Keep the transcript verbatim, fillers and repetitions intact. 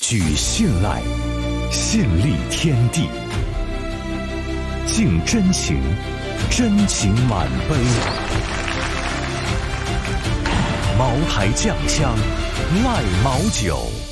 举信赖，信立天地，敬真情，真情满杯。茅台酱香，赖茅酒。